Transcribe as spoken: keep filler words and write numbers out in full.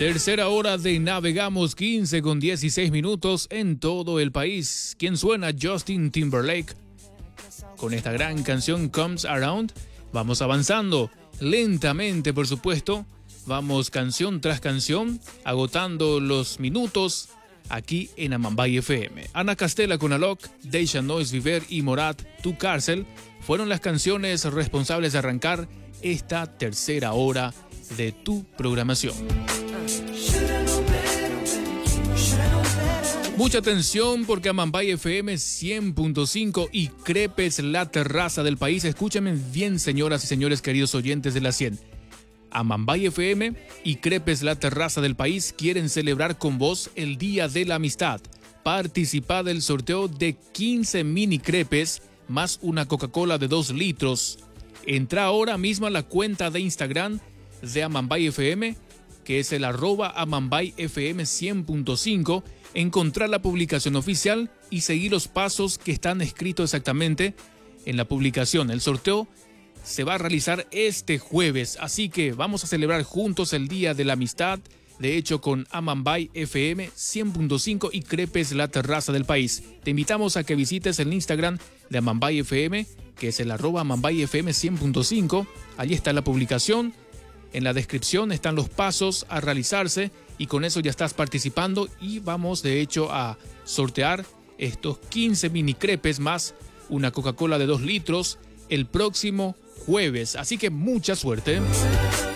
Tercera hora de Navegamos, quince con dieciséis minutos en todo el país. ¿Quién suena? Justin Timberlake. Con esta gran canción Comes Around, vamos avanzando lentamente, por supuesto. Vamos canción tras canción, agotando los minutos aquí en Amambay F M. Ana Castela con Alok, Deja Noise Viver y Morat, Tu Cárcel, fueron las canciones responsables de arrancar esta tercera hora de tu programación. Mucha atención porque Amambay F M cien punto cinco y Crepes, la terraza del país. Escúchame bien, señoras y señores queridos oyentes de la cien. Amambay F M y Crepes, la terraza del país quieren celebrar con vos el Día de la Amistad. Participa del sorteo de quince mini crepes más una Coca-Cola de dos litros. Entra ahora mismo a la cuenta de Instagram de Amambay F M, que es el arroba Amambay F M cien punto cinco, encontrar la publicación oficial y seguir los pasos que están escritos exactamente en la publicación. El sorteo se va a realizar este jueves, así que vamos a celebrar juntos el Día de la Amistad, de hecho con Amambay F M cien punto cinco y Crepes, la terraza del país. Te invitamos a que visites el Instagram de Amambay F M, que es el arroba Amambay F M cien punto cinco, allí está la publicación. En la descripción están los pasos a realizarse y con eso ya estás participando y vamos de hecho a sortear estos quince mini crepes más una Coca-Cola de dos litros el próximo jueves. Así que mucha suerte.